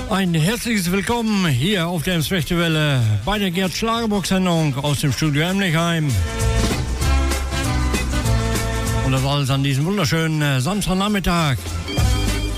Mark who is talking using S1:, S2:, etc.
S1: Ein herzliches Willkommen hier auf der Festival bei der Gerd Schlagerbox-Sendung aus dem Studio Emlichheim. Und das alles an diesem wunderschönen Samstagnachmittag.